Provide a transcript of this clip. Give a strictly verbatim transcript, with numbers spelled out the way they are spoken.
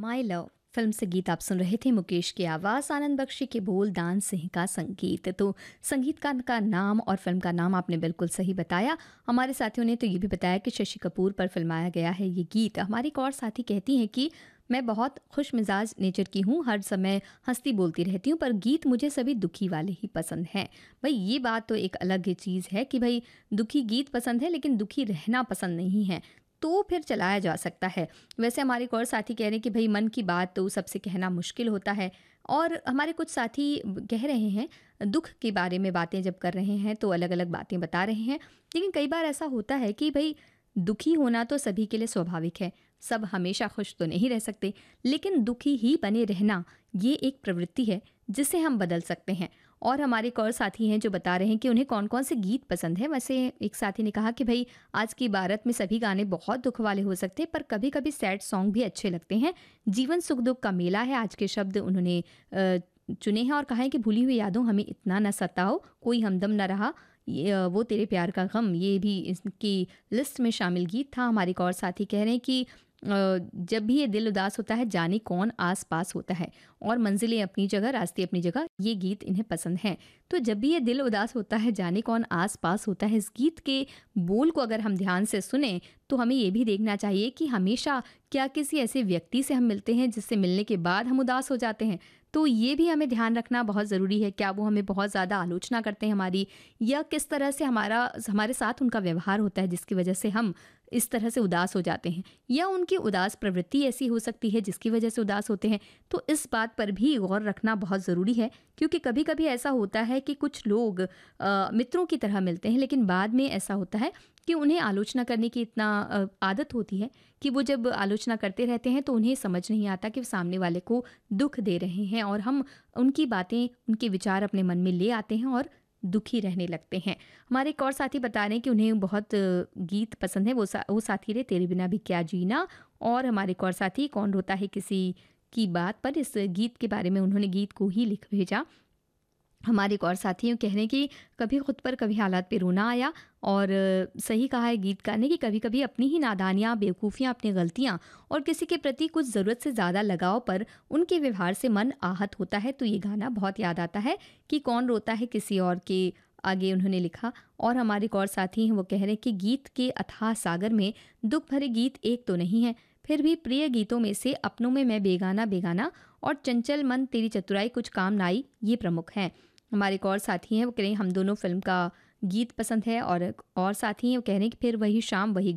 My love film से गीत आप सुन रहे थे। मुकेश की आवाज़, आनंद बख्शी के बोल, दान सिंह का संगीत। तो संगीतकार का नाम और फिल्म का नाम आपने बिल्कुल सही बताया। हमारे साथियों ने तो ये भी बताया कि शशि कपूर पर फिल्माया गया है ये गीत। हमारी एक और साथी कहती हैं कि मैं बहुत खुश मिजाज नेचर की हूँ, हर समय हंसती बोलती रहती हूँ, पर गीत मुझे सभी दुखी वाले ही पसंद हैं। भाई ये बात तो एक अलग ही चीज़ है कि भाई दुखी गीत पसंद है लेकिन दुखी रहना पसंद नहीं है, तो फिर चलाया जा सकता है। वैसे हमारे एक और साथी कह रहे हैं कि भाई मन की बात तो सबसे कहना मुश्किल होता है। और हमारे कुछ साथी कह रहे हैं दुख के बारे में बातें जब कर रहे हैं तो अलग अलग बातें बता रहे हैं, लेकिन कई बार ऐसा होता है कि भाई दुखी होना तो सभी के लिए स्वाभाविक है, सब हमेशा खुश तो नहीं रह सकते, लेकिन दुखी ही बने रहना ये एक प्रवृत्ति है जिसे हम बदल सकते हैं। और हमारे एक और साथी हैं जो बता रहे हैं कि उन्हें कौन कौन से गीत पसंद है। वैसे एक साथी ने कहा कि भाई आज की भारत में सभी गाने बहुत दुख वाले हो सकते हैं, पर कभी कभी सैड सॉन्ग भी अच्छे लगते हैं। जीवन सुख दुख का मेला है, आज के शब्द उन्होंने अ, चुने हैं और कहा है कि भूली हुई यादों हमें इतना न सताओ, कोई हमदम न रहा, ये अ, वो तेरे प्यार का गम, ये भी इसकी लिस्ट में शामिल गीत था। हमारे एक और साथी कह रहे हैं कि अ, जब भी ये दिल उदास होता है जाने कौन आस पास होता है, और मंजिलें अपनी जगह रास्ते अपनी जगह, ये गीत इन्हें पसंद हैं। तो जब भी ये दिल उदास होता है जाने कौन आस पास होता है, इस गीत के बोल को अगर हम ध्यान से सुने तो हमें ये भी देखना चाहिए कि हमेशा क्या किसी ऐसे व्यक्ति से हम मिलते हैं जिससे मिलने के बाद हम उदास हो जाते हैं। तो ये भी हमें ध्यान रखना बहुत ज़रूरी है। क्या वो हमें बहुत ज़्यादा आलोचना करते हैं हमारी, या किस तरह से हमारा हमारे साथ उनका व्यवहार होता है जिसकी वजह से हम इस तरह से उदास हो जाते हैं, या उनकी उदास प्रवृत्ति ऐसी हो सकती है जिसकी वजह से उदास होते हैं। तो इस बात पर भी गौर रखना बहुत ज़रूरी है, क्योंकि कभी कभी ऐसा होता है कि कुछ लोग अ, मित्रों की तरह मिलते हैं, लेकिन बाद में ऐसा होता है कि उन्हें आलोचना करने की इतना अ, आदत होती है कि वो जब आलोचना करते रहते हैं तो उन्हें समझ नहीं आता कि सामने वाले को दुख दे रहे हैं, और हम उनकी बातें उनके विचार अपने मन में ले आते हैं और दुखी रहने लगते हैं। हमारे एक और साथी बता रहे हैं कि उन्हें बहुत अ, गीत पसंद है। वो सा, वो साथी रहे तेरे बिना भी क्या जीना, और हमारे एक और साथी कौन रोता है किसी की बात पर, इस गीत के बारे में उन्होंने गीत को ही लिख भेजा। हमारे एक और साथी यूँ कह रहे हैं कि कभी खुद पर कभी हालात पे रोना आया, और अ, सही कहा है गीतकार ने कि कभी कभी अपनी ही नादानियाँ, बेवकूफ़ियाँ, अपनी गलतियाँ और किसी के प्रति कुछ ज़रूरत से ज़्यादा लगाव पर उनके व्यवहार से मन आहत होता है। तो ये गाना बहुत याद आता है कि कौन रोता है किसी और के, आगे उन्होंने लिखा। और हमारे एक और साथी हैं वो कह रहे हैं कि गीत के अथाह सागर में दुख भरे गीत एक तो नहीं है, फिर भी प्रिय गीतों में से अपनों में मैं बेगाना बेगाना और चंचल मन तेरी चतुराई कुछ काम न आई ये प्रमुख हैं। हमारे एक और साथी हैं वो कह रहे हैं हम दोनों फिल्म का गीत पसंद है, और और साथी हैं वो कह रहे हैं कि फिर वही शाम वही